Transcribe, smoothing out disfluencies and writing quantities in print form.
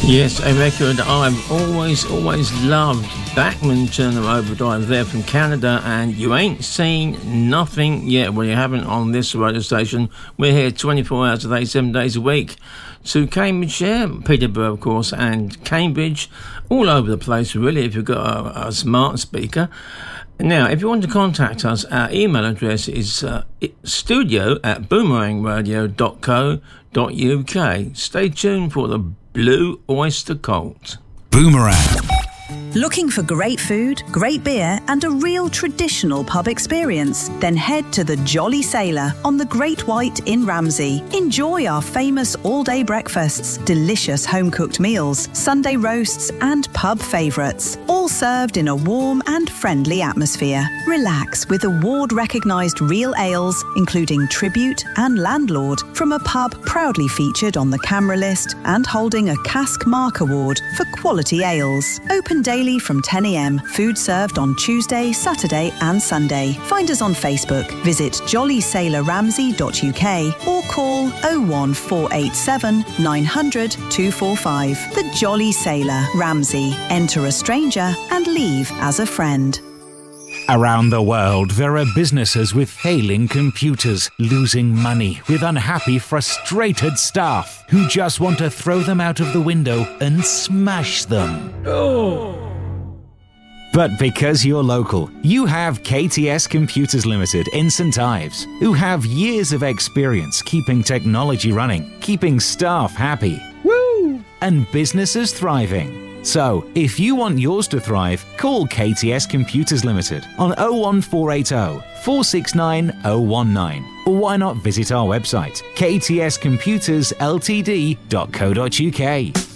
Yes, a record I've always loved. Bachman Turner Overdrive there from Canada, and you ain't seen nothing yet. Well, you haven't on this radio station. We're here 24 hours a day, 7 days a week. To Cambridgeshire, Peterborough, of course, and Cambridge, all over the place, really, if you've got a smart speaker. Now, if you want to contact us, our email address is studio@boomerangradio.co.uk. Stay tuned for the Blue Oyster Cult. Boomerang. Looking for great food, great beer and a real traditional pub experience? Then head to the Jolly Sailor on the Great White in Ramsey. Enjoy our famous all-day breakfasts, delicious home-cooked meals, Sunday roasts and pub favourites, all served in a warm and friendly atmosphere. Relax with award-recognised real ales, including Tribute and Landlord, from a pub proudly featured on the Camera List and holding a Cask Mark Award for quality ales. Open daily from 10 a.m. Food served on Tuesday, Saturday and Sunday. Find us on Facebook. Visit jollysailorramsey.uk or call 01487 900 245. The Jolly Sailor, Ramsey. Enter a stranger and leave as a friend. Around the world, there are businesses with failing computers, losing money, with unhappy, frustrated staff who just want to throw them out of the window and smash them. But because you're local, you have KTS Computers Limited in St Ives, who have years of experience keeping technology running, keeping staff happy, and businesses thriving. So, if you want yours to thrive, call KTS Computers Limited on 01480 469 019. Or why not visit our website, ktscomputersltd.co.uk.